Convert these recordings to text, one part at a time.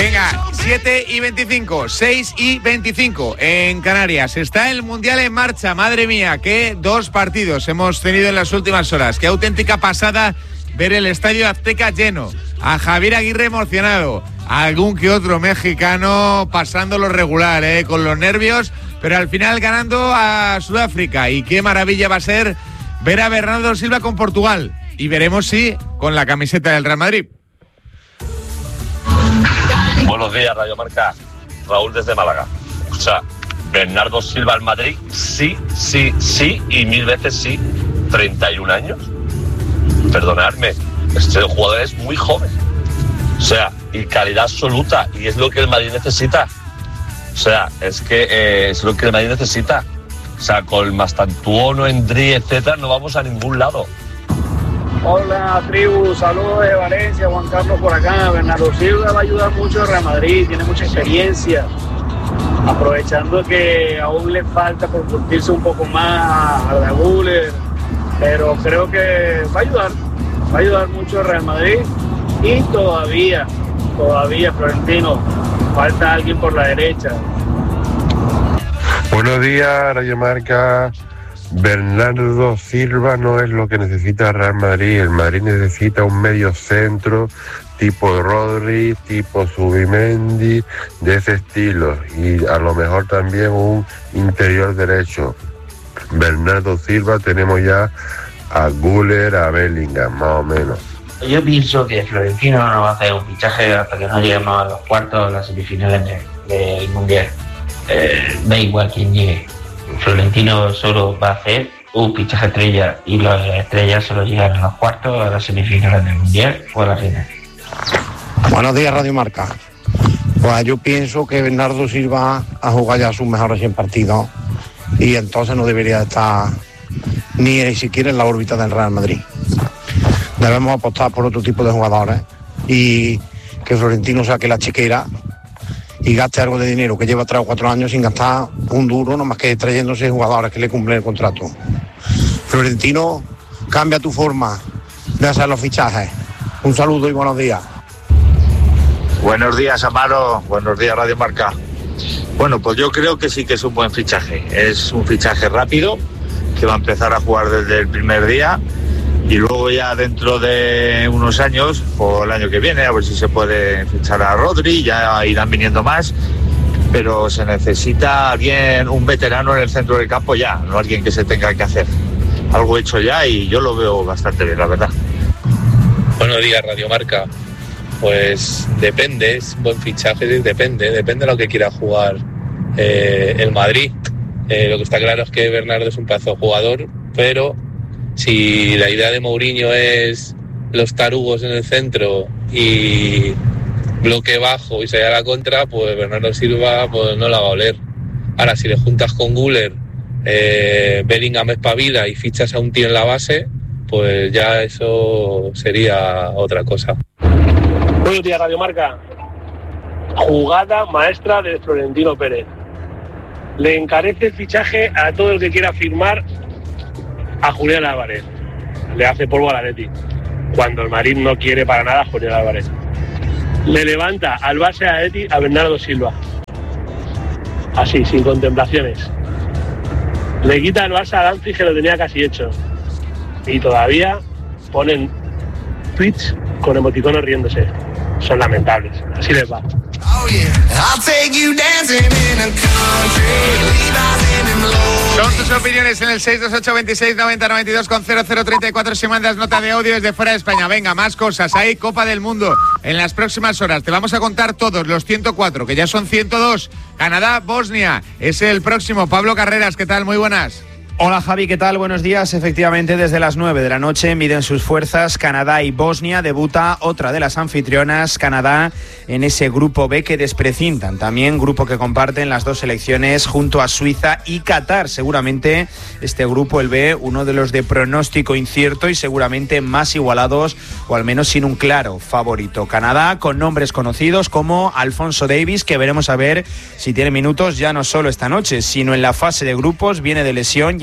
Venga, 7:25, 6:25 en Canarias. Está el Mundial en marcha, madre mía, qué 2 partidos hemos tenido en las últimas horas. Qué auténtica pasada ver el Estadio Azteca lleno, a Javier Aguirre emocionado, a algún que otro mexicano pasándolo regular, con los nervios, pero al final ganando a Sudáfrica. Y qué maravilla va a ser ver a Bernardo Silva con Portugal. Y veremos si con la camiseta del Real Madrid. Buenos días, Radio Marca. Raúl desde Málaga. O sea, Bernardo Silva al Madrid, sí, y 1000 veces sí. 31 años. Perdonadme, este jugador es muy joven. O sea, y calidad absoluta. Y es lo que el Madrid necesita. O sea, es que es lo que el Madrid necesita. O sea, con Mastantuono, Endri, etcétera, no vamos a ningún lado. Hola, tribu, saludos de Valencia, Juan Carlos por acá. Bernardo Silva va a ayudar mucho al Real Madrid, tiene mucha experiencia. Aprovechando que aún le falta por curtirse un poco más a la Guller, pero creo que va a ayudar mucho al Real Madrid. Y todavía, Florentino, falta alguien por la derecha. Buenos días, Radio Marca. Bernardo Silva no es lo que necesita el Real Madrid. El Madrid necesita un medio centro tipo Rodri, tipo Zubimendi, de ese estilo, y a lo mejor también un interior derecho. Bernardo Silva, tenemos ya a Güler, a Bellingham, más o menos. Yo pienso que Florentino no va a hacer un fichaje hasta que no lleguemos a los cuartos, las semifinales del Mundial. Da igual quién llegue. Florentino solo va a hacer un fichaje estrella, y las estrellas solo llegan a los cuartos, a las semifinales del Mundial o a la final. Buenos días, Radio Marca. Pues yo pienso que Bernardo Silva ha jugado ya sus mejores 100 partidos y entonces no debería estar ni siquiera en la órbita del Real Madrid. Debemos apostar por otro tipo de jugadores y que Florentino saque la chequera y gaste algo de dinero, que lleva 3 o 4 años sin gastar un duro, nomás que trayéndose jugadores que le cumplen el contrato. Florentino, cambia tu forma de hacer los fichajes. Un saludo y buenos días. Buenos días, Amaro. Buenos días, Radio Marca. Bueno, pues yo creo que sí que es un buen fichaje. Es un fichaje rápido, que va a empezar a jugar desde el primer día, y luego ya dentro de unos años, o el año que viene, a ver si se puede fichar a Rodri, ya irán viniendo más, pero se necesita alguien, un veterano en el centro del campo ya, no alguien que se tenga que hacer algo hecho ya, y yo lo veo bastante bien, la verdad. Buenos días, Radio Marca. Pues depende, es un buen fichaje, depende de lo que quiera jugar el Madrid. Lo que está claro es que Bernardo es un pedazo de jugador, pero si la idea de Mourinho es los tarugos en el centro y bloque bajo y salir a la contra, pues Bernardo Silva pues no la va a oler. Ahora, si le juntas con Güler, Bellingham espabila y fichas a un tío en la base, pues ya eso sería otra cosa. Buenos días, Radio Marca. Jugada maestra de Florentino Pérez. Le encarece el fichaje a todo el que quiera firmar a Julián Álvarez. Le hace polvo al Atleti, cuando el Madrid no quiere para nada a Julián Álvarez. Le levanta al base a Atleti a Bernardo Silva, así, sin contemplaciones. Le quita el Barça a Danzig, que lo tenía casi hecho, y todavía ponen tweets con emoticonos riéndose. Son lamentables, así les va. Son tus opiniones en el 628-26-90-92 con 0034 si mandas nota de audio desde fuera de España. Venga, más cosas. Hay Copa del Mundo en las próximas horas. Te vamos a contar todos los 104, que ya son 102. Canadá, Bosnia. Es el próximo. Pablo Carreras, ¿qué tal? Muy buenas. Hola Javi, ¿qué tal? Buenos días. Efectivamente, desde las 9 de la noche miden sus fuerzas Canadá y Bosnia. Debuta otra de las anfitrionas, Canadá, en ese grupo B que desprecintan. También grupo que comparten las dos selecciones junto a Suiza y Qatar. Seguramente este grupo, el B, uno de los de pronóstico incierto y seguramente más igualados, o al menos sin un claro favorito. Canadá con nombres conocidos como Alphonso Davies, que veremos a ver si tiene minutos ya no solo esta noche, sino en la fase de grupos. Viene de lesión,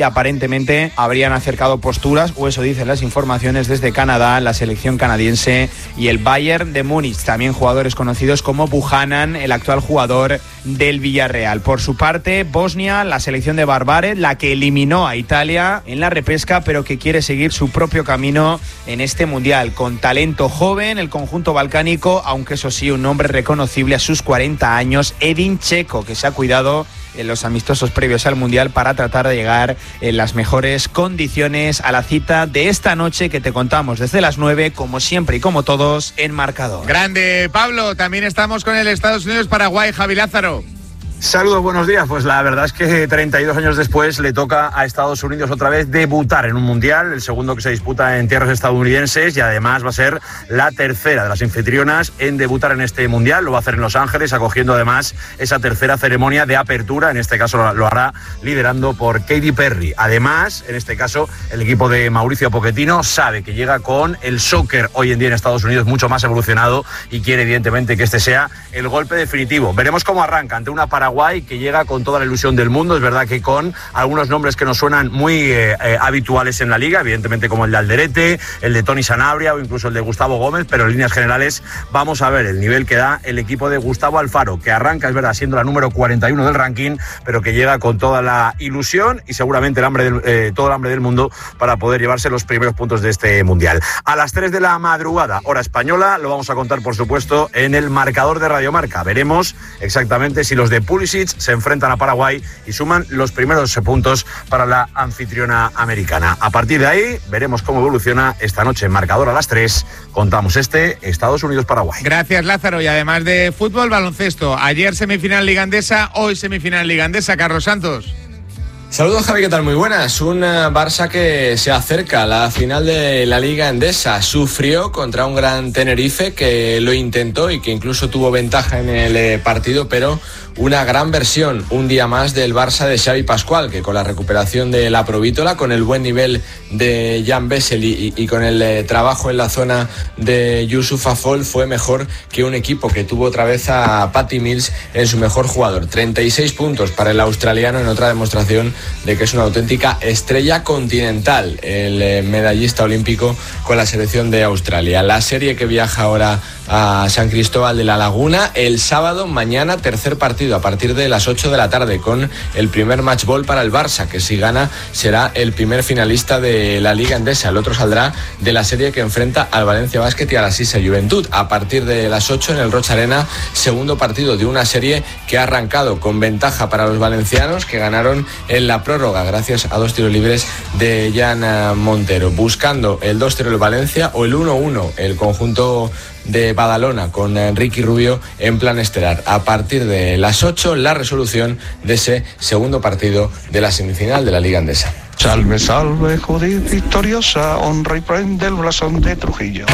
y aparentemente habrían acercado posturas, o eso dicen las informaciones, desde Canadá, la selección canadiense y el Bayern de Múnich. También jugadores conocidos como Buchanan, el actual jugador del Villarreal. Por su parte, Bosnia, la selección de Barbárez, la que eliminó a Italia en la repesca, pero que quiere seguir su propio camino en este mundial. Con talento joven, el conjunto balcánico, aunque eso sí, un nombre reconocible a sus 40 años, Edin Dzeko, que se ha cuidado en los amistosos previos al mundial para tratar de llegar en las mejores condiciones a la cita de esta noche, que te contamos desde las 9, como siempre y como todos, en Marcador. Grande, Pablo. También estamos con el Estados Unidos-Paraguay, Javi Lázaro. Saludos, buenos días. Pues la verdad es que 32 años después le toca a Estados Unidos otra vez debutar en un mundial, el segundo que se disputa en tierras estadounidenses, y además va a ser la tercera de las anfitrionas en debutar en este mundial. Lo va a hacer en Los Ángeles, acogiendo además esa tercera ceremonia de apertura. En este caso lo hará liderando por Katy Perry. Además, en este caso, el equipo de Mauricio Pochettino sabe que llega con el soccer hoy en día en Estados Unidos mucho más evolucionado y quiere evidentemente que este sea el golpe definitivo. Veremos cómo arranca ante una Paraguay que llega con toda la ilusión del mundo. Es verdad que con algunos nombres que nos suenan muy habituales en la liga, evidentemente como el de Alderete, el de Tony Sanabria o incluso el de Gustavo Gómez, pero en líneas generales vamos a ver el nivel que da el equipo de Gustavo Alfaro, que arranca, es verdad, siendo la número 41 del ranking, pero que llega con toda la ilusión y seguramente todo el hambre del mundo para poder llevarse los primeros puntos de este mundial. A las 3 de la madrugada, hora española, lo vamos a contar, por supuesto, en el marcador de Radio Marca. Veremos exactamente si los de Pulisic se enfrentan a Paraguay y suman los primeros puntos para la anfitriona americana. A partir de ahí veremos cómo evoluciona esta noche en marcador a las 3. Contamos Estados Unidos-Paraguay. Gracias, Lázaro. Y además de fútbol, baloncesto. Ayer semifinal Liga Endesa, hoy semifinal Liga Endesa. Carlos Santos. Saludos, Javi, ¿qué tal? Muy buenas. Un Barça que se acerca a la final de la Liga Endesa. Sufrió contra un gran Tenerife que lo intentó y que incluso tuvo ventaja en el partido, pero una gran versión, un día más, del Barça de Xavi Pascual, que con la recuperación de la Provítola, con el buen nivel de Jan Bessel y con el trabajo en la zona de Yusuf Afol, fue mejor que un equipo que tuvo otra vez a Patty Mills en su mejor jugador. 36 puntos para el australiano, en otra demostración de que es una auténtica estrella continental, el medallista olímpico con la selección de Australia. La serie que viaja ahora a San Cristóbal de la Laguna el sábado, mañana, tercer partido a partir de las 8 de la tarde, con el primer match ball para el Barça, que si gana será el primer finalista de la Liga Endesa. El otro saldrá de la serie que enfrenta al Valencia Basket y a la Sisa Juventud a partir de las 8 en el Rocha Arena, segundo partido de una serie que ha arrancado con ventaja para los valencianos, que ganaron en la prórroga gracias a 2 tiros libres de Jan Montero, buscando el 2-0 el Valencia o el 1-1 el conjunto de Badalona, con Ricky Rubio en plan estelar. A partir de las 8, la resolución de ese segundo partido de la semifinal de la Liga Endesa. Salve, salve, Judith victoriosa, honra y prende el blasón de Trujillo.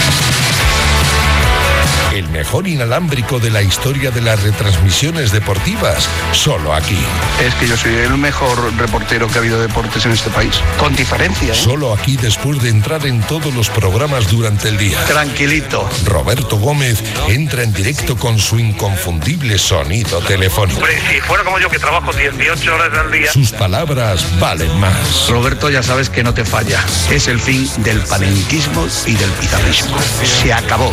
El mejor inalámbrico de la historia de las retransmisiones deportivas, solo aquí. Es que yo soy el mejor reportero que ha habido de deportes en este país, con diferencia, ¿eh? Solo aquí, después de entrar en todos los programas durante el día. Tranquilito. Roberto Gómez entra en directo con su inconfundible sonido telefónico. Hombre, si fuera como yo, que trabajo 18 horas al día. Sus palabras valen más. Roberto, ya sabes que no te falla. Es el fin del palenquismo y del pizarrismo. Se acabó.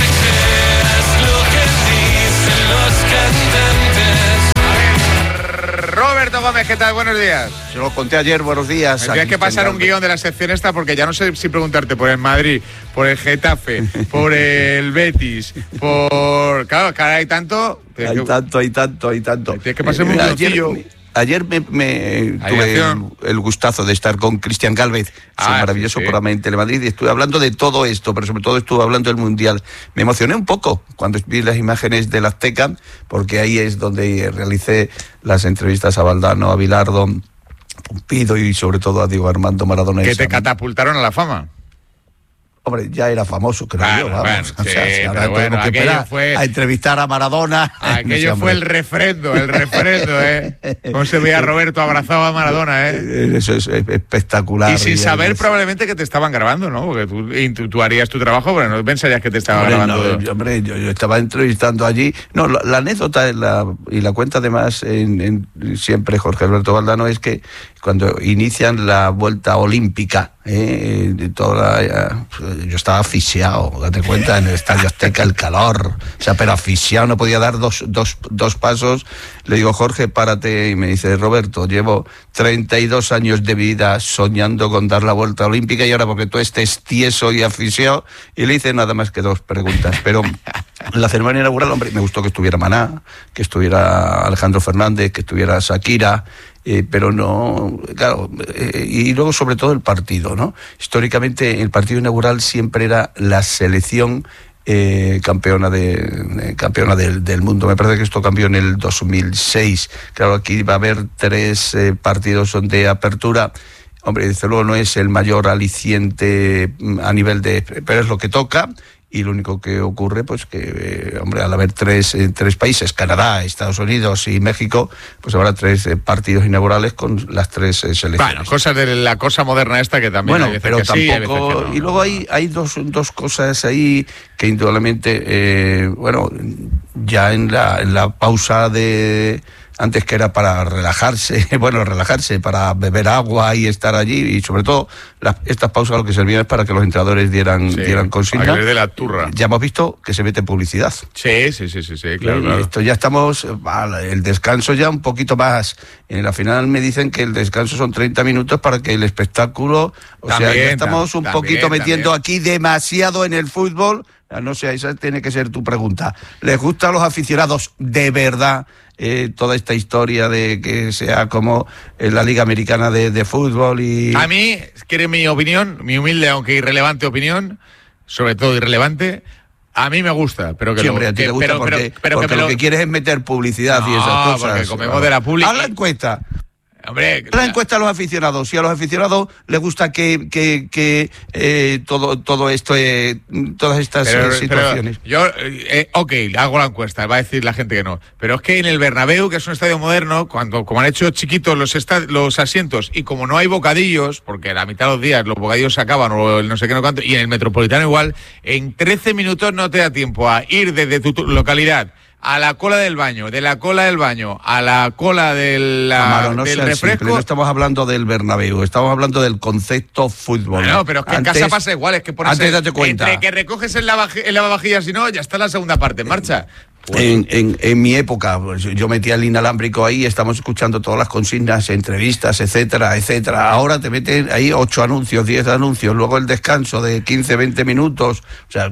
Roberto Gómez, ¿qué tal? Buenos días. Se lo conté ayer, buenos días. Tendría que pasar un guión de la sección esta, porque ya no sé si preguntarte por el Madrid, por el Getafe, por el Betis, por... Claro, hay tanto... Hay tanto. Tienes que pasarme un guioncillo. Ayer me tuve el gustazo de estar con Cristian Gálvez, ese maravilloso programa en Telemadrid, y estuve hablando de todo esto, pero sobre todo estuve hablando del Mundial. Me emocioné un poco cuando vi las imágenes del Azteca, porque ahí es donde realicé las entrevistas a Valdano, a Bilardo, Pumpido y sobre todo a Diego Armando Maradona. Que te catapultaron a la fama. hombre, ya era famoso, creo yo, vamos. Bueno, o sea, sí, si ahora pero bueno, tenemos que esperar a entrevistar a Maradona. Aquello fue el refrendo, ¿Cómo se veía Roberto abrazado a Maradona, Eso es espectacular. Y sin saber probablemente que te estaban grabando, ¿no? Porque tú harías tu trabajo, pero no pensarías que te estaban grabando. No, yo estaba entrevistando allí. No, la anécdota y la cuenta además siempre Jorge Alberto Valdano es que cuando inician la vuelta olímpica, yo estaba asfixiado, date cuenta, en el Estadio Azteca, el calor, o sea, pero asfixiado, no podía dar dos pasos. Le digo, Jorge, párate, y me dice, Roberto, llevo 32 años de vida soñando con dar la vuelta olímpica y ahora porque tú estés tieso y asfixiado. Y le hice nada más que 2 preguntas, pero en la ceremonia inaugural, hombre, me gustó que estuviera Maná, que estuviera Alejandro Fernández, que estuviera Shakira, pero no, claro, y luego sobre todo el partido, ¿no? Históricamente el partido inaugural siempre era la selección campeona del mundo. Me parece que esto cambió en el 2006. Claro, aquí va a haber 3 partidos de apertura. Hombre, desde luego no es el mayor aliciente a nivel pero es lo que toca. Y lo único que ocurre, pues que, hombre, al haber tres países, Canadá, Estados Unidos y México, pues habrá 3 partidos inaugurales con las 3 selecciones. Bueno, cosas de la cosa moderna esta que también hay veces pero que tampoco. Sí, no. Y luego hay dos cosas ahí que indudablemente, ya en la pausa antes que era para relajarse, para beber agua y estar allí, y sobre todo estas pausas lo que servían es para que los entrenadores dieran consigna. Para que les dé la turra. Ya hemos visto que se mete publicidad. Sí, claro. Esto ya estamos, el descanso ya un poquito más. En la final me dicen que el descanso son 30 minutos para que el espectáculo, ya estamos un poquito metiendo aquí demasiado en el fútbol. No sé, esa tiene que ser tu pregunta. ¿Les gusta a los aficionados de verdad toda esta historia de que sea como la Liga Americana de fútbol? A mí, quiere mi opinión, mi humilde aunque irrelevante opinión, sobre todo irrelevante, a mí me gusta, pero que siempre a ti te gusta porque lo que quieres es meter publicidad y esas cosas. Porque comemos de la pública. Haz la encuesta. Hombre, la encuesta a los aficionados. Si a los aficionados les gusta que todo esto, todas estas situaciones. Hago la encuesta, va a decir la gente que no. Pero es que en el Bernabéu, que es un estadio moderno, como han hecho chiquitos los asientos y como no hay bocadillos, porque a la mitad de los días los bocadillos se acaban o no sé qué, no cuánto, y en el Metropolitano igual, en 13 minutos no te da tiempo a ir desde tu localidad a la cola del baño, de la cola del baño a la cola del refresco. No estamos hablando del Bernabéu, estamos hablando del concepto fútbol. No, pero es que en casa pasa igual, es que pones date cuenta. Entre que recoges el lavavajillas y no, ya está la segunda parte en marcha. Pues en mi época, pues, yo metía el inalámbrico ahí, estamos escuchando todas las consignas, entrevistas, etcétera. Ahora te meten ahí 8 anuncios, 10 anuncios, luego el descanso de 15, 20 minutos. O sea,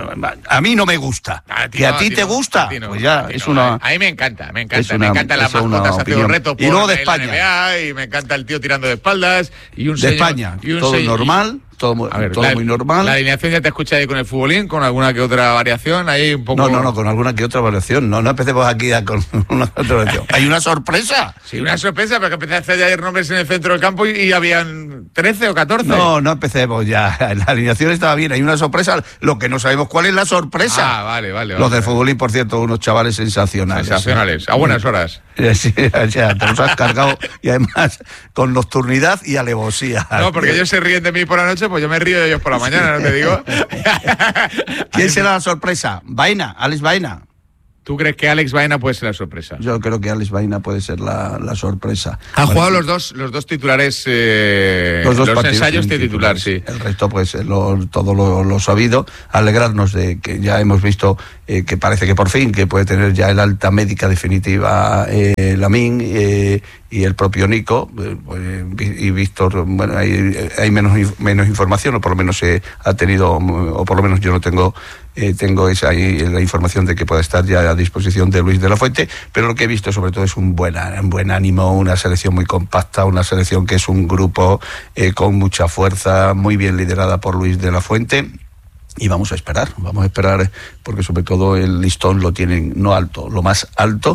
a mí no me gusta. ¿A ti te gusta? Pues ya, es una... A mí me encanta me encantan las mascotas haciendo retos por y luego de España. NBA, y me encanta el tío tirando de espaldas. Y un de España, todo normal. Todo muy normal. La alineación ya te escucha ahí con el futbolín, con alguna que otra variación, ahí un poco... No, con alguna que otra variación. No empecemos aquí con una otra variación. ¿Hay una sorpresa? Sí, una sorpresa, porque empecé a hacer ayer nombres en el centro del campo y habían 13 o 14. No empecemos ya. La alineación estaba bien, hay una sorpresa. Lo que no sabemos cuál es la sorpresa. Vale. Los del futbolín, por cierto, unos chavales sensacionales. A buenas horas. Sí, te los has cargado y además con nocturnidad y alevosía. No, porque ellos se ríen de mí por la noche, pues yo me río de ellos por la mañana, ¿no te digo? ¿Quién será la sorpresa? Alex Baena. ¿Tú crees que Alex Baena puede ser la sorpresa? Yo creo que Alex Baena puede ser la sorpresa. Han jugado los dos titulares, los ensayos de titular, sí. El resto, pues, todo lo sabido. Alegrarnos de que ya hemos visto que parece que por fin que puede tener ya el alta médica definitiva Lamín y el propio Nico y Víctor. Bueno, hay menos información, o por lo menos se ha tenido, o por lo menos yo no tengo la información de que pueda estar ya a disposición de Luis de la Fuente, pero lo que he visto sobre todo es un buen ánimo, una selección muy compacta, una selección que es un grupo con mucha fuerza, muy bien liderada por Luis de la Fuente. Y vamos a esperar porque sobre todo el listón lo tienen no alto, lo más alto,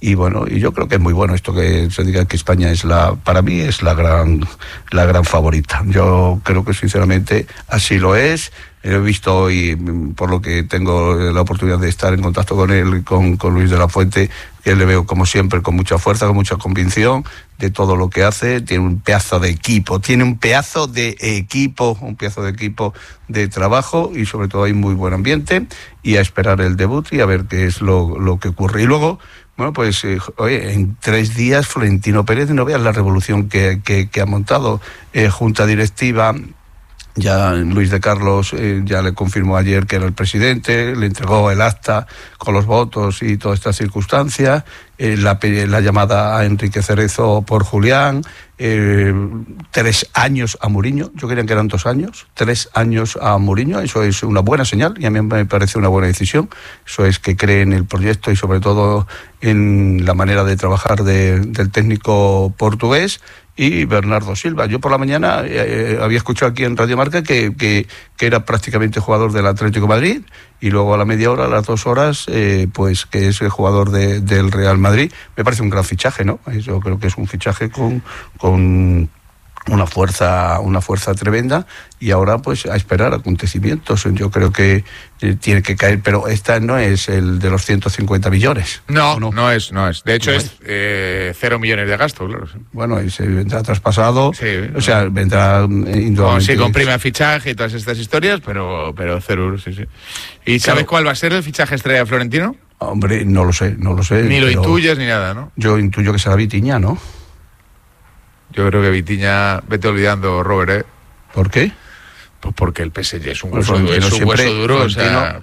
y bueno, y yo creo que es muy bueno esto que se diga que España para mí es la gran favorita. Yo creo que sinceramente así lo es. He visto hoy, por lo que tengo la oportunidad de estar en contacto con él, con Luis de la Fuente, que le veo como siempre con mucha fuerza, con mucha convicción de todo lo que hace. Tiene un pedazo de equipo, un pedazo de equipo de trabajo, y sobre todo hay muy buen ambiente, y a esperar el debut y a ver qué es lo que ocurre. Y luego, bueno, pues oye, en 3 días Florentino Pérez, no veas la revolución que ha montado, junta directiva. Ya Luis de Carlos ya le confirmó ayer que era el presidente, le entregó el acta con los votos y todas estas circunstancias, la llamada a Enrique Cerezo por Julián, 3 años a Mourinho. Yo creía que eran 2 años, 3 años a Mourinho. Eso es una buena señal y a mí me parece una buena decisión. Eso es que cree en el proyecto y sobre todo en la manera de trabajar del técnico portugués. Y Bernardo Silva. Yo por la mañana había escuchado aquí en Radio Marca que era prácticamente jugador del Atlético de Madrid, y luego a la media hora, a las 2 horas, pues que es el jugador del Real Madrid. Me parece un gran fichaje, ¿no? Yo creo que es un fichaje con una fuerza tremenda, y ahora pues a esperar acontecimientos. Yo creo que tiene que caer, pero esta no es el de los 150 millones. No es. De hecho es 0 millones de gasto, claro. Sí. Bueno, y se vendrá traspasado, sí, o sea, vendrá indudablemente. Sí, con prima fichaje y todas estas historias, pero 0 euros, sí. ¿Y sabes cuál va a ser el fichaje estrella de Florentino? Hombre, no lo sé. Ni lo intuyes ni nada, ¿no? Yo intuyo que será Vitinha, ¿no? Yo creo que Vitinha, vete olvidando, Robert, ¿Por qué? Pues porque el PSG es un hueso duro. O sea,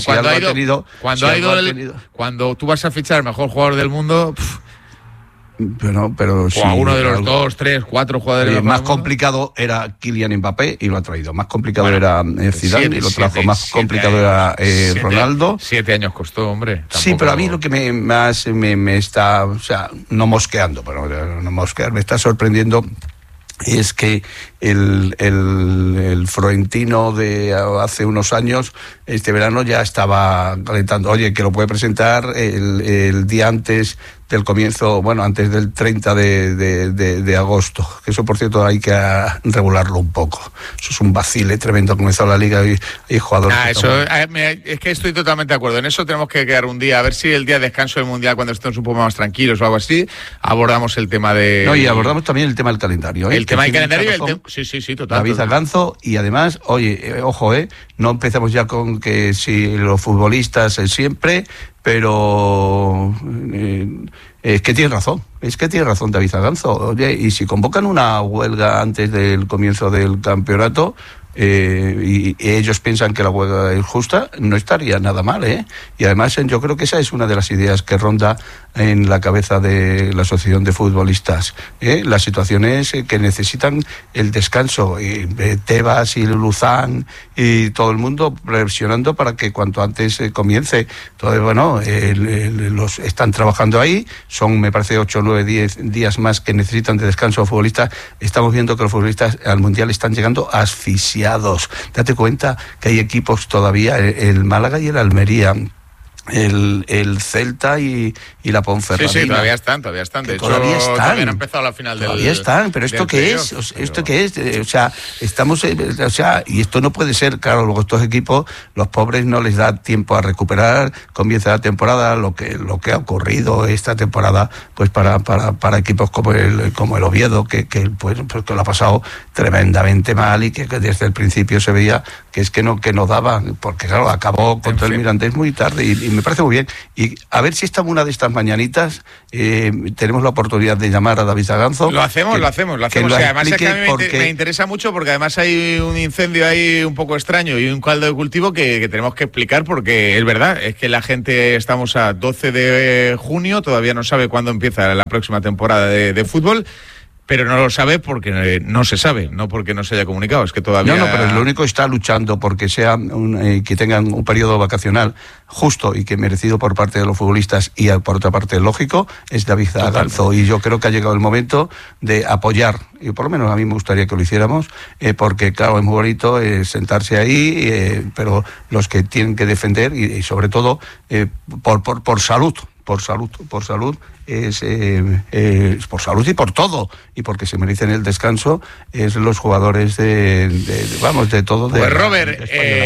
cuando tú vas a fichar al mejor jugador del mundo, pero o a uno de los 2, 3, 4 jugadores. Más complicado era Kylian Mbappé y lo ha traído. Más complicado era Zidane y lo trajo. Más complicado era Ronaldo. 7 años costó, hombre. Tampoco... Sí, pero a mí lo que más me está, o sea, no mosqueando, pero no mosquear, me está sorprendiendo es que el Florentino de hace unos años, este verano ya estaba calentando, oye, que lo puede presentar el día antes del comienzo, bueno, antes del 30 de agosto, que eso por cierto hay que regularlo un poco. Eso es un vacile tremendo, comenzó la liga y jugadores. Es que estoy totalmente de acuerdo, en eso tenemos que quedar un día, a ver si el día de descanso del Mundial, cuando estemos un poco más tranquilos o algo así, abordamos el tema de... No, y abordamos también el tema del calendario. El tema del calendario y el tema... Sí, total. David Aganzo, y además, oye, ojo, no empecemos ya con que si los futbolistas siempre, pero es que tiene razón David Aganzo. Oye, y si convocan una huelga antes del comienzo del campeonato, y ellos piensan que la huelga es justa, no estaría nada mal, y además yo creo que esa es una de las ideas que ronda en la cabeza de la asociación de futbolistas, las situaciones que necesitan el descanso, y Tebas y Luzán y todo el mundo presionando para que cuanto antes comience. Entonces, bueno, los están trabajando ahí, son me parece 8 o 9, 10 días más que necesitan de descanso los futbolistas. Estamos viendo que los futbolistas al Mundial están llegando asfixiados. Date cuenta que hay equipos todavía, el Málaga y el Almería, el Celta y la Ponferradina. Sí, todavía están. De hecho, todavía no ha empezado la final del... Todavía están, pero ¿esto qué es? ¿Esto qué es? O sea, estamos... O sea, y esto no puede ser, claro, luego estos equipos, los pobres no les da tiempo a recuperar, comienza la temporada, lo que ha ocurrido esta temporada, pues para equipos como el Oviedo, que lo ha pasado tremendamente mal y que desde el principio se veía que no daba, porque claro, acabó contra el Mirandés muy tarde y me parece muy bien. Y a ver si estamos una de estas mañanitas, tenemos la oportunidad de llamar a David Aganzo. Lo hacemos. Además es que a mí me interesa mucho, porque además hay un incendio ahí un poco extraño y un caldo de cultivo que tenemos que explicar, porque es verdad, es que la gente, estamos a 12 de junio, todavía no sabe cuándo empieza la próxima temporada de fútbol. Pero no lo sabe porque no se sabe, no porque no se haya comunicado, es que todavía... No, pero lo único que está luchando porque sea que tengan un periodo vacacional justo y que merecido por parte de los futbolistas y por otra parte lógico, es David Aganzo. Y yo creo que ha llegado el momento de apoyar, y por lo menos a mí me gustaría que lo hiciéramos, porque claro, es muy bonito sentarse ahí, pero los que tienen que defender y sobre todo por salud, por salud es por salud y por todo, y porque se merecen el descanso, es los jugadores de todo. Pues Robert,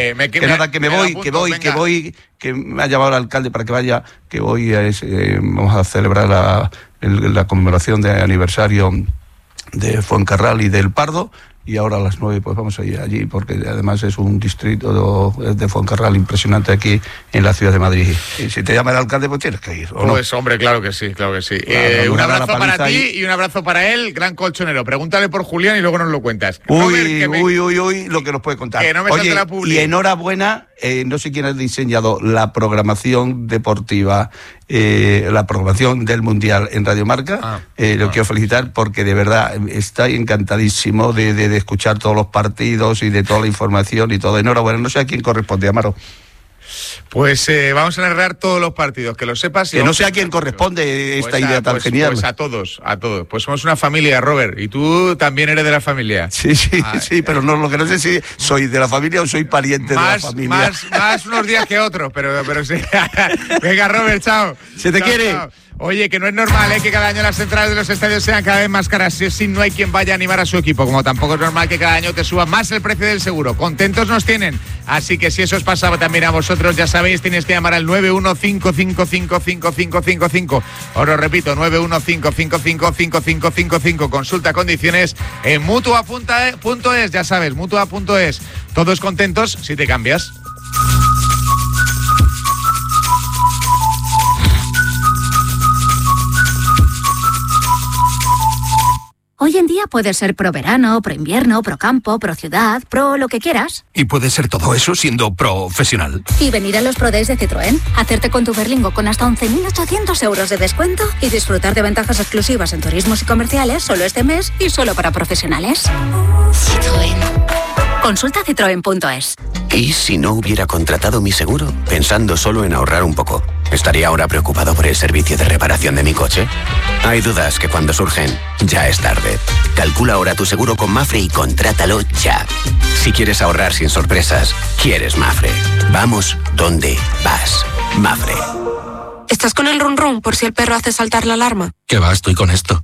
que me ha llamado el alcalde para que vaya, que hoy vamos a celebrar la conmemoración de aniversario de Fuencarral y del Pardo, y ahora a las 9 pues vamos a ir allí, porque además es un distrito de Fuencarral impresionante aquí en la ciudad de Madrid. Y si te llama el alcalde, pues tienes que ir, ¿o no? Pues hombre, claro que sí. Claro, un abrazo para ti y un abrazo para él, gran colchonero. Pregúntale por Julián y luego nos lo cuentas. Uy, lo que nos puede contar. Que no me salte la publi. Y enhorabuena, no sé quién ha diseñado la programación deportiva, la programación del Mundial en Radio Marca. Lo quiero felicitar porque de verdad estoy encantadísimo de escuchar todos los partidos y de toda la información y todo. Enhorabuena, no sé a quién corresponde, Amaro. Pues vamos a narrar todos los partidos, que lo sepas. Que no sé a quién corresponde esta idea tan genial. Pues a todos. Pues somos una familia, Robert, y tú también eres de la familia. Sí, pero no, lo que no sé si soy de la familia o soy pariente de la familia. Más unos días que otros, pero sí. Venga, Robert, chao. Se te quiere. Chao. Oye, que no es normal que cada año las entradas de los estadios sean cada vez más caras, si no hay quien vaya a animar a su equipo, como tampoco es normal que cada año te suba más el precio del seguro. Contentos nos tienen, así que si eso os pasaba también a vosotros, ya sabéis, tienes que llamar al 915555555. Os lo repito, 915555555. Consulta condiciones en mutua.es, ya sabes, mutua.es. Todos contentos si te cambias. Hoy en día puedes ser pro verano, pro invierno, pro campo, pro ciudad, pro lo que quieras. Y puedes ser todo eso siendo profesional. Y venir a los Pro Days de Citroën, hacerte con tu Berlingo con hasta 11.800 euros de descuento y disfrutar de ventajas exclusivas en turismos y comerciales solo este mes y solo para profesionales. Citroën. Consulta citroen.es. ¿Y si no hubiera contratado mi seguro? Pensando solo en ahorrar un poco, ¿estaría ahora preocupado por el servicio de reparación de mi coche? Hay dudas que cuando surgen, ya es tarde. Calcula ahora tu seguro con Mafre y contrátalo ya. Si quieres ahorrar sin sorpresas, quieres Mafre. Vamos donde vas. Mafre. ¿Estás con el run run por si el perro hace saltar la alarma? ¿Qué va? Estoy con esto.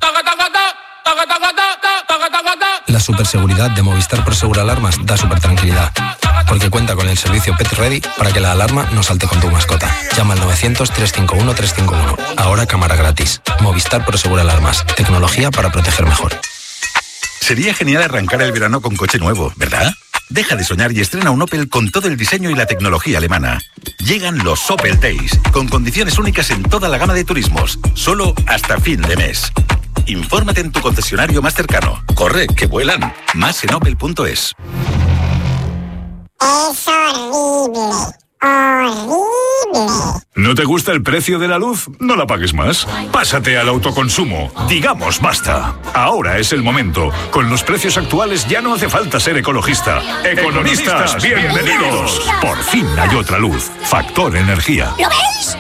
La superseguridad de Movistar Prosegur Alarmas da super tranquilidad, porque cuenta con el servicio Pet Ready para que la alarma no salte con tu mascota. Llama al 900-351-351. Ahora cámara gratis. Movistar Prosegur Alarmas. Tecnología para proteger mejor. Sería genial arrancar el verano con coche nuevo, ¿verdad? Deja de soñar y estrena un Opel con todo el diseño y la tecnología alemana. Llegan los Opel Days, con condiciones únicas en toda la gama de turismos, solo hasta fin de mes. Infórmate en tu concesionario más cercano. Corre, que vuelan. Más en opel.es. Es horrible. ¿No te gusta el precio de la luz? No la pagues más. Pásate al autoconsumo. Digamos basta. Ahora es el momento. Con los precios actuales ya no hace falta ser ecologista. Economistas, bienvenidos. Por fin hay otra luz. Factor Energía. ¿Lo veis?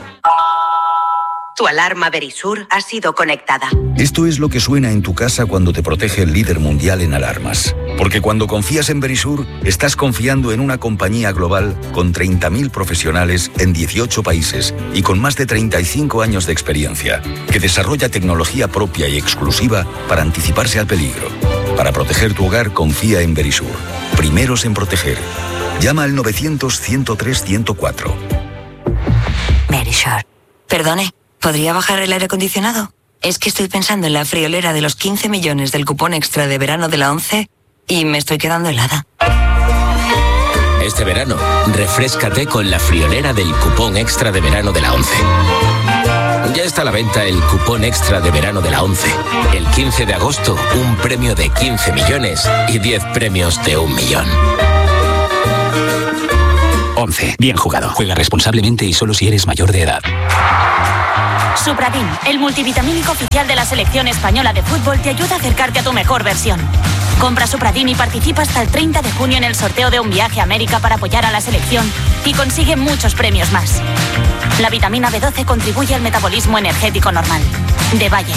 Tu alarma Verisur ha sido conectada. Esto es lo que suena en tu casa cuando te protege el líder mundial en alarmas. Porque cuando confías en Verisur, estás confiando en una compañía global con 30.000 profesionales en 18 países y con más de 35 años de experiencia, que desarrolla tecnología propia y exclusiva para anticiparse al peligro. Para proteger tu hogar, confía en Verisur. Primeros en proteger. Llama al 900-103-104. Verisur. Perdone, ¿podría bajar el aire acondicionado? Es que estoy pensando en la friolera de los 15 millones del cupón extra de verano de la 11 y me estoy quedando helada. Este verano, refréscate con la friolera del cupón extra de verano de la 11. Ya está a la venta el cupón extra de verano de la 11. El 15 de agosto, un premio de 15 millones y 10 premios de 1 millón. 11. Bien jugado. Juega responsablemente y solo si eres mayor de edad. Supradin, el multivitamínico oficial de la selección española de fútbol, te ayuda a acercarte a tu mejor versión. Compra Supradin y participa hasta el 30 de junio en el sorteo de un viaje a América para apoyar a la selección y consigue muchos premios más. La vitamina B12 contribuye al metabolismo energético normal. De Bayer.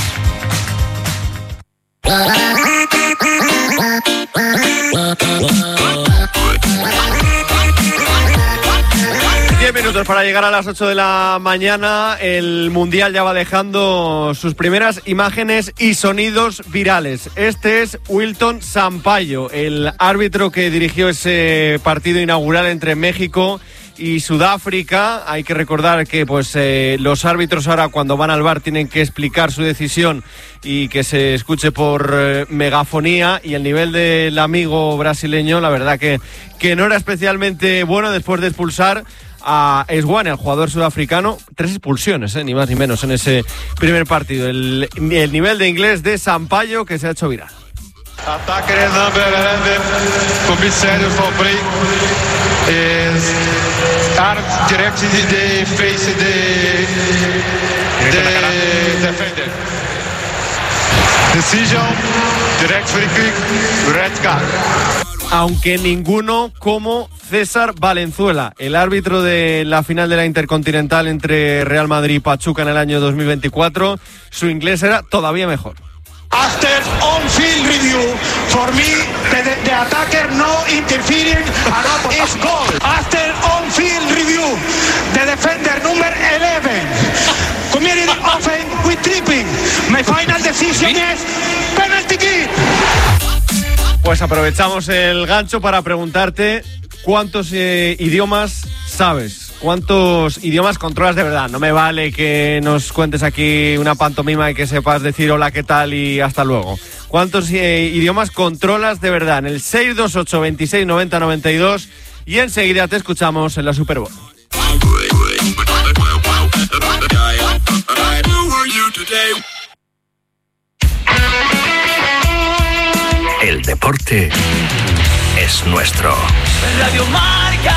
10 minutos para llegar a las 8 de la mañana. El Mundial ya va dejando sus primeras imágenes y sonidos virales. Este es Wilton Sampaio, el árbitro que dirigió ese partido inaugural entre México y Sudáfrica. Hay que recordar que los árbitros ahora cuando van al VAR tienen que explicar su decisión y que se escuche por megafonía, y el nivel del amigo brasileño la verdad que no era especialmente bueno después de expulsar a Eswane, el jugador sudafricano. 3 expulsiones, ni más ni menos en ese primer partido. El nivel de inglés de Sampaio que se ha hecho viral. Attacker number 11, commissario for play, is arm direct to the face of the defender. Decision, direct free kick, red card. Aunque ninguno como César Valenzuela, el árbitro de la final de la Intercontinental entre Real Madrid y Pachuca en el año 2024, su inglés era todavía mejor. After on-field review, for me, the attacker no interfering is goal. After on-field review, the defender number 11 committed offense with tripping. My final decision is penalty kick. Pues aprovechamos el gancho para preguntarte cuántos idiomas sabes. ¿Cuántos idiomas controlas de verdad? No me vale que nos cuentes aquí una pantomima y que sepas decir hola, ¿qué tal? Y hasta luego. ¿Cuántos idiomas controlas de verdad? En el 628 26 90 92 y enseguida te escuchamos en la Super Bowl. El deporte es nuestro. Radio Marca.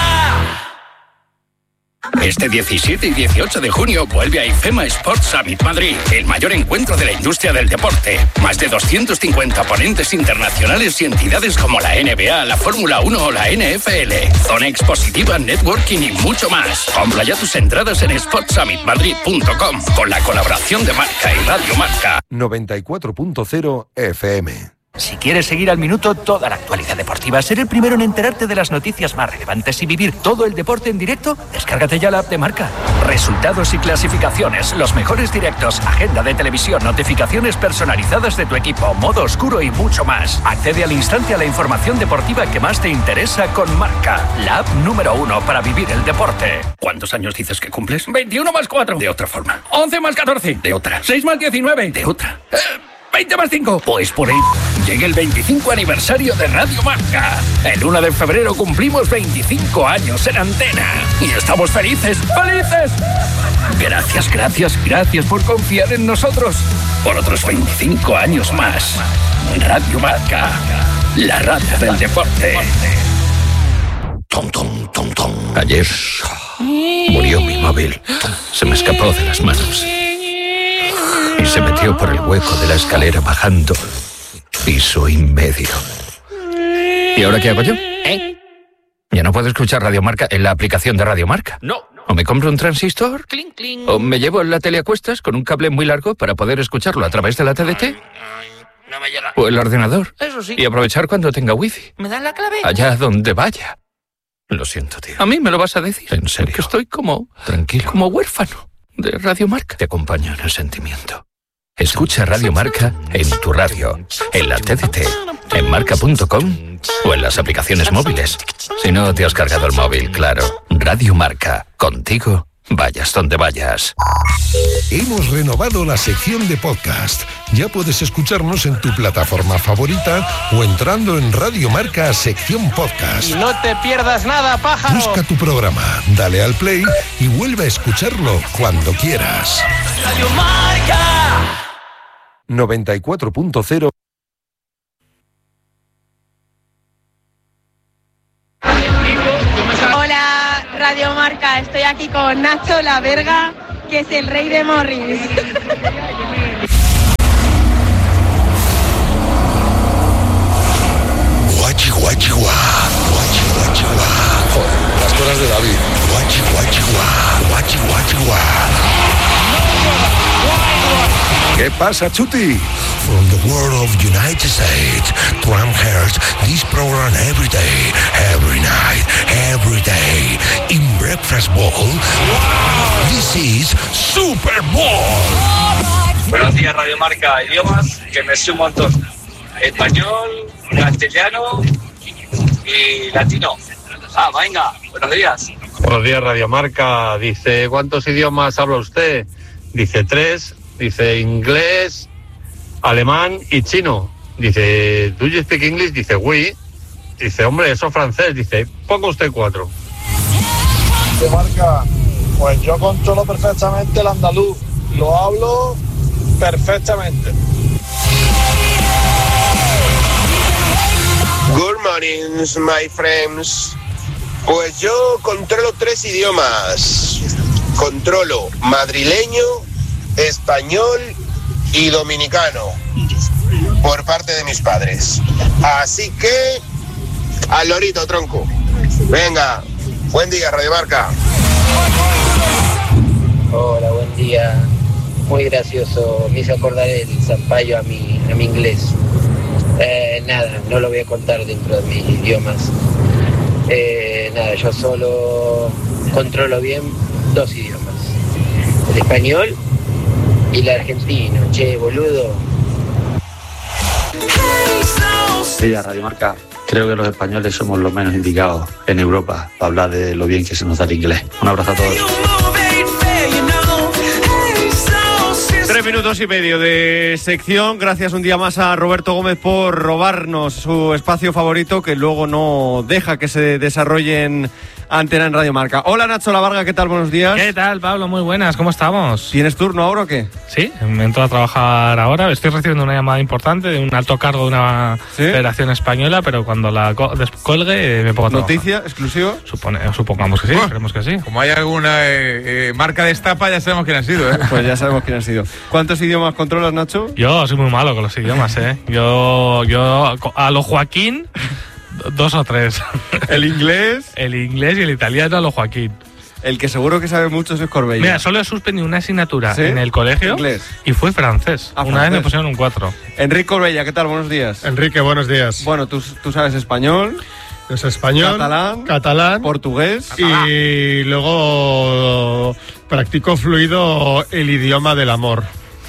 Este 17 y 18 de junio vuelve a IFEMA Sports Summit Madrid, el mayor encuentro de la industria del deporte. Más de 250 ponentes internacionales y entidades como la NBA, la Fórmula 1 o la NFL. Zona expositiva, networking y mucho más. Compra ya tus entradas en sportsummitmadrid.com con la colaboración de Marca y Radio Marca. 94.0 FM. Si quieres seguir al minuto toda la actualidad deportiva, ser el primero en enterarte de las noticias más relevantes y vivir todo el deporte en directo, descárgate ya la app de Marca. Resultados y clasificaciones, los mejores directos, agenda de televisión, notificaciones personalizadas de tu equipo, modo oscuro y mucho más. Accede al instante a la información deportiva que más te interesa con Marca, la app número 1 para vivir el deporte. ¿Cuántos años dices que cumples? 21 más 4. De otra forma. 11 más 14. De otra. 6 más 19. De otra. 20 más 5. Pues por ahí llega el 25 aniversario de Radio Marca. El 1 de febrero cumplimos 25 años en antena. Y estamos felices, ¡felices! Gracias por confiar en nosotros. Por otros 25 años más. Radio Marca, la radio del deporte. Tom, tom, tom, tom. Ayer murió mi móvil. Se me escapó de las manos. Y se metió por el hueco de la escalera bajando piso y medio. ¿Y ahora qué hago yo? ¿Ya no puedo escuchar Radio Marca en la aplicación de Radio Marca? No. ¿O me compro un transistor? Cling, cling. ¿O me llevo la tele a cuestas con un cable muy largo para poder escucharlo a través de la TDT? No me llega. ¿O el ordenador? Eso sí. Y aprovechar cuando tenga wifi. ¿Me dan la clave? Allá donde vaya. Lo siento, tío. ¿A mí me lo vas a decir? ¿En serio? Que estoy como... Tranquilo. Como huérfano de Radio Marca. Te acompaño en el sentimiento. Escucha Radio Marca en tu radio, en la TDT, en marca.com o en las aplicaciones móviles. Si no te has cargado el móvil, claro. Radio Marca, contigo, vayas donde vayas. Hemos renovado la sección de podcast. Ya puedes escucharnos en tu plataforma favorita o entrando en Radio Marca sección podcast. No te pierdas nada, pájaro. Busca tu programa, dale al play y vuelve a escucharlo cuando quieras. Radio Marca. 94.0. Hola, Radio Marca. Estoy aquí con Nacho La Verga, que es el rey de Morris. Guachi, guachi, guá. Guachi, guachi, guá. Joder, las cosas de David. Guachi, guachi, guá. Guachi, guachi, guá. ¿Qué pasa, Chuti? from the world of United States. Trump hears this program every day, every night, every day. In Breakfast Bowl, this is Super Bowl. Buenos días, Radio Marca. Idiomas que me sé un montón. Español, castellano y latino. Venga, buenos días. Buenos días, Radio Marca. Dice, ¿cuántos idiomas habla usted? Dice 3. Dice inglés, alemán y chino. Dice, ¿do you speak English? Dice, oui. Dice, hombre, eso es francés. Dice, ponga usted 4. Radio Marca, pues yo controlo perfectamente el andaluz. Lo hablo perfectamente. Good morning, my friends. Pues yo controlo 3 idiomas. Controlo madrileño, español y dominicano por parte de mis padres. Así que al lorito, tronco. Venga, buen día, Radio Marca. Hola, buen día. Muy gracioso. Me hizo acordar el Sampaio a mi inglés. Nada, no lo voy a contar dentro de mis idiomas. Nada, yo solo controlo bien 2 idiomas. El español y el argentino. Che, boludo. Sí, a Radio Marca. Creo que los españoles somos los menos indicados en Europa para hablar de lo bien que se nos da el inglés. Un abrazo a todos. 3 minutos y medio de sección. Gracias un día más a Roberto Gómez por robarnos su espacio favorito, que luego no deja que se desarrolle en Antena en Radio Marca. Hola, Nacho La Varga, ¿qué tal? Buenos días. ¿Qué tal, Pablo? Muy buenas, ¿cómo estamos? ¿Tienes turno ahora o qué? Sí, me entro a trabajar ahora. Estoy recibiendo una llamada importante de un alto cargo de una federación española, pero cuando la descuelgue me pongo a trabajar. ¿Noticia exclusiva? Supongamos que sí, esperemos que sí. Como hay alguna marca de estafa, ya sabemos quién ha sido, ¿eh? Pues ya sabemos quién ha sido. ¿Cuántos idiomas controlas, Nacho? Yo soy muy malo con los idiomas, ¿eh? Yo a lo Joaquín, 2 o 3. ¿El inglés? El inglés y el italiano a lo Joaquín. El que seguro que sabe mucho es Corbella. Mira, solo he suspendido una asignatura en el colegio. ¿Inglés? Y fue francés. Una vez me pusieron un 4. Enrique Corbella, ¿qué tal? Buenos días. Enrique, buenos días. Bueno, tú sabes español. Yo sé español, catalán, portugués y luego practico fluido el idioma del amor.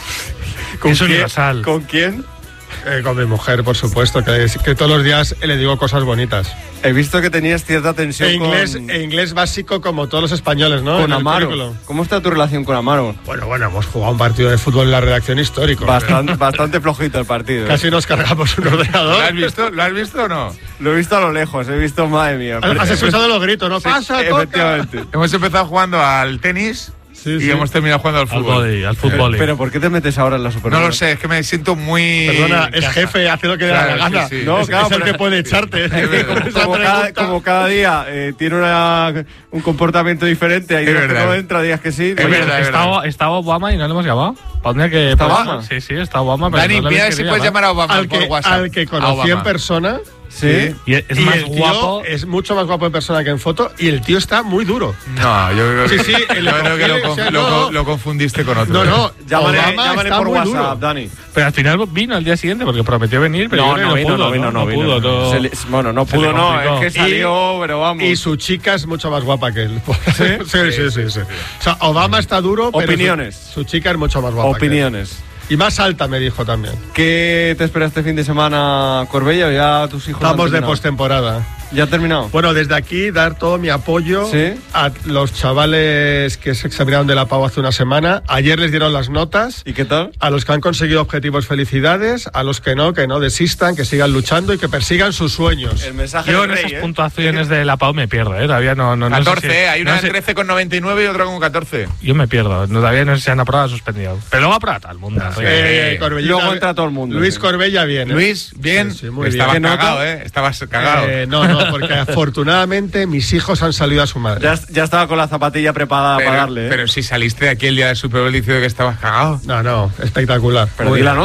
Es universal. ¿Con quién? Con mi mujer, por supuesto, que todos los días le digo cosas bonitas. He visto que tenías cierta tensión inglés básico como todos los españoles, ¿no? Con Amaro. ¿Cómo está tu relación con Amaro? Bueno, hemos jugado un partido de fútbol en la redacción histórico. Bastante flojito el partido. Casi nos cargamos un ordenador. ¿Lo has visto o no? Lo he visto a lo lejos, he visto, madre mía. Has escuchado los gritos, ¿no? Sí, ¡Pasa, efectivamente. toca! Hemos empezado jugando al tenis. Y hemos terminado jugando al fútbol. Al fútbol. Pero ¿por qué te metes ahora en la Superliga? No lo sé, es que me siento muy... Perdona, es jefe, hace lo que le da la gana. Sí. No, claro, es el que puede echarte. Como cada día tiene un comportamiento diferente, hay días que no entra, días que sí. Es verdad. Estaba Obama y no le hemos llamado. ¿Está Obama? Sí, está Obama. Pero Dani, mira si puedes llamar a Obama por WhatsApp. Al que conocí en persona... Sí. Y es más guapo. Es mucho más guapo en persona que en foto. Y el tío está muy duro. No, yo creo que, yo creo que lo confundiste con otro. No, llámale por WhatsApp, duro. Dani. Pero al final vino al día siguiente porque prometió venir, pero no pudo. Bueno, no pudo, es que salió, pero vamos. Y su chica es mucho más guapa que él. Sí. O sea, Obama está duro, pero opiniones. Su chica es mucho más guapa. Opiniones. Y más alta, me dijo también. ¿Qué te espera este fin de semana, Corbella? ¿Ya tus hijos estamos de postemporada? ¿Ya ha terminado? Bueno, desde aquí dar todo mi apoyo a los chavales que se examinaron de la PAU hace una semana. Ayer les dieron las notas. ¿Y qué tal? A los que han conseguido objetivos, felicidades. A los que no desistan, que sigan luchando y que persigan sus sueños. El mensaje yo en esas puntuaciones de la PAU me pierdo, todavía no 14, sé si, hay una 13,99 y otra con 14. Yo me pierdo, todavía no sé si han aprobado o suspendido. Pero luego aprueba todo el mundo. Luego entra todo el mundo. Luis Corbella, bien. Luis, bien. Sí, muy estabas bien. cagado, Estabas cagado. No, porque afortunadamente mis hijos han salido a su madre. Ya estaba con la zapatilla preparada para darle. Pero si saliste de aquí el día del Super Bowl diciendo que estabas cagado. No, espectacular. Pero di la nota.